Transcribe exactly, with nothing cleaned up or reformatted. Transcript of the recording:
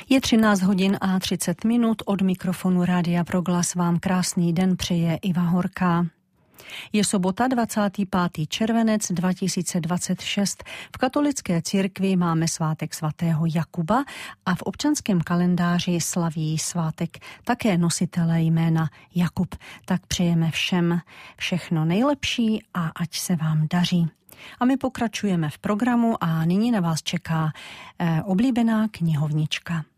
Je třináct hodin a třicet minut, od mikrofonu Rádia Proglas vám krásný den přeje Iva Horká. Je sobota dvacátý pátý červenec dva tisíce dvacet šest. V katolické církvi máme svátek svatého Jakuba a v občanském kalendáři slaví svátek také nositelé jména Jakub. Tak přejeme všem všechno nejlepší a ať se vám daří. A my pokračujeme v programu a nyní na vás čeká eh, oblíbená knihovnička.